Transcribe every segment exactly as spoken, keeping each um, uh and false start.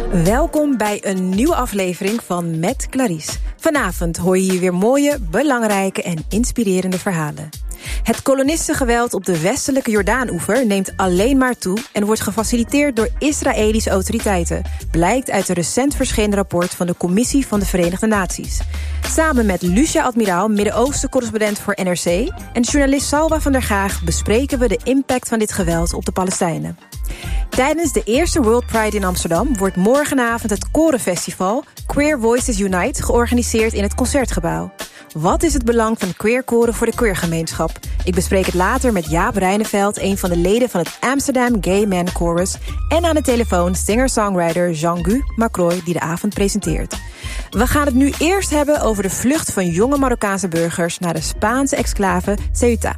Welkom bij een nieuwe aflevering van Met Clarice. Vanavond hoor je hier weer mooie, belangrijke en inspirerende verhalen. Het kolonistengeweld op de westelijke Jordaanoever neemt alleen maar toe en wordt gefaciliteerd door Israëlische autoriteiten, blijkt uit een recent verschenen rapport van de Commissie van de Verenigde Naties. Samen met Lucia Admiraal, Midden-Oosten-correspondent voor N R C, en journalist Salwa van der Gaag bespreken we de impact van dit geweld op de Palestijnen. Tijdens de eerste World Pride in Amsterdam wordt morgenavond het korenfestival Queer Voices Unite georganiseerd in het Concertgebouw. Wat is het belang van queerkoren voor de queergemeenschap? Ik bespreek het later met Jaap Reineveld, een van de leden van het Amsterdam Gay Man Chorus, en aan de telefoon singer-songwriter Jean-Gu Macroy, die de avond presenteert. We gaan het nu eerst hebben over de vlucht van jonge Marokkaanse burgers naar de Spaanse exclave Ceuta.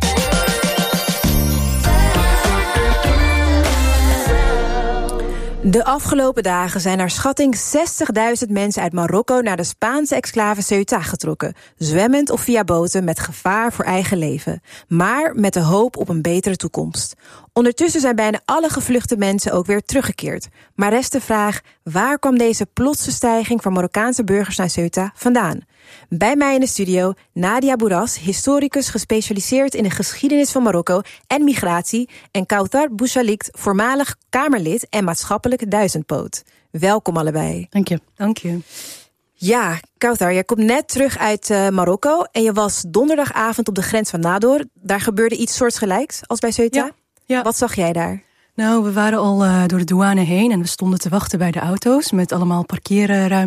De afgelopen dagen zijn naar schatting zestigduizend mensen uit Marokko naar de Spaanse exclave Ceuta getrokken, zwemmend of via boten met gevaar voor eigen leven, maar met de hoop op een betere toekomst. Ondertussen zijn bijna alle gevluchte mensen ook weer teruggekeerd. Maar rest de vraag, waar kwam deze plotse stijging van Marokkaanse burgers naar Ceuta vandaan? Bij mij in de studio Nadia Bourras, historicus gespecialiseerd in de geschiedenis van Marokko en migratie, en Kauthar Bouchalikt, voormalig Kamerlid en maatschappelijk duizendpoot. Welkom allebei. Dank je. Dank je. Ja, Kauthar, jij komt net terug uit uh, Marokko en je was donderdagavond op de grens van Nador. Daar gebeurde iets soortgelijks als bij Ceuta. Ja, ja. Wat zag jij daar? Nou, we waren al uh, door de douane heen en we stonden te wachten bij de auto's met allemaal parkeerruimte